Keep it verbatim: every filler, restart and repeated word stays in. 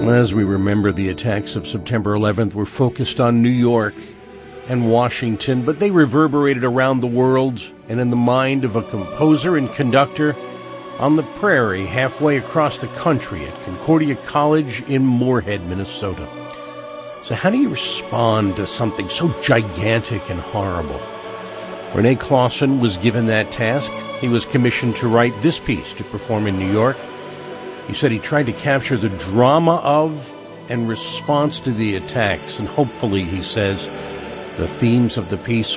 As we remember, the attacks of September eleventh were focused on New York and Washington, but they reverberated around the world and in the mind of a composer and conductor on the prairie halfway across the country at Concordia College in Moorhead, Minnesota. So how do you respond to something so gigantic and horrible? René Clausen was given that task. He was commissioned to write this piece to perform in New York. He said he tried to capture the drama of and response to the attacks, and hopefully, he says, the themes of the piece